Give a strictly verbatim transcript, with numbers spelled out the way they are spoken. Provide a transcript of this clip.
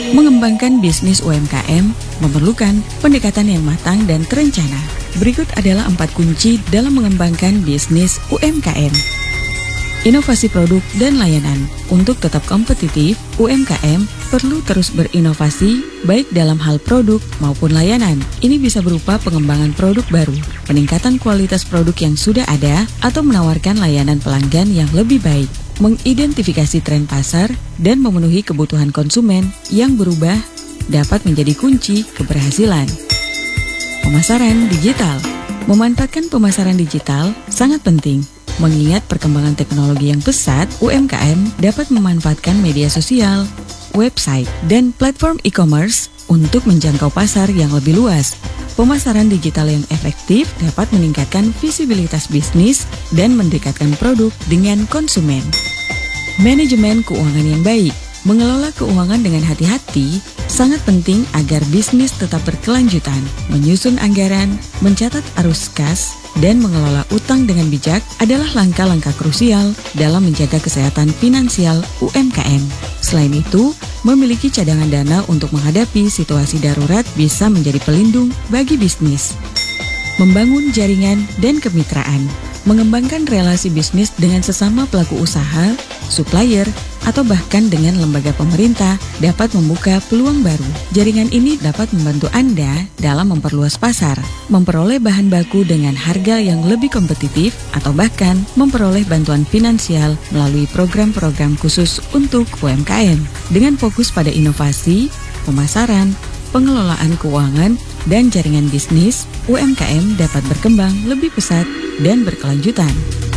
Mengembangkan bisnis U M K M memerlukan pendekatan yang matang dan terencana. Berikut adalah empat kunci dalam mengembangkan bisnis U M K M. Inovasi produk dan layanan. Untuk tetap kompetitif, U M K M perlu terus berinovasi baik dalam hal produk maupun layanan. Ini bisa berupa pengembangan produk baru, peningkatan kualitas produk yang sudah ada, atau menawarkan layanan pelanggan yang lebih baik. Mengidentifikasi tren pasar dan memenuhi kebutuhan konsumen yang berubah dapat menjadi kunci keberhasilan. Pemasaran digital. Memanfaatkan pemasaran digital sangat penting. Mengingat perkembangan teknologi yang pesat, U M K M dapat memanfaatkan media sosial, website, dan platform e-commerce untuk menjangkau pasar yang lebih luas. Pemasaran digital yang efektif dapat meningkatkan visibilitas bisnis dan mendekatkan produk dengan konsumen. Manajemen keuangan yang baik. Mengelola keuangan dengan hati-hati sangat penting agar bisnis tetap berkelanjutan. Menyusun anggaran, mencatat arus kas, dan mengelola utang dengan bijak adalah langkah-langkah krusial dalam menjaga kesehatan finansial U M K M. Selain itu, memiliki cadangan dana untuk menghadapi situasi darurat bisa menjadi pelindung bagi bisnis. Membangun jaringan dan kemitraan. Mengembangkan relasi bisnis dengan sesama pelaku usaha, supplier, atau bahkan dengan lembaga pemerintah dapat membuka peluang baru. Jaringan ini dapat membantu Anda dalam memperluas pasar, memperoleh bahan baku dengan harga yang lebih kompetitif, atau bahkan memperoleh bantuan finansial melalui program-program khusus untuk U M K M. Dengan fokus pada inovasi, pemasaran, pengelolaan keuangan, dan jaringan bisnis, U M K M dapat berkembang lebih pesat dan berkelanjutan.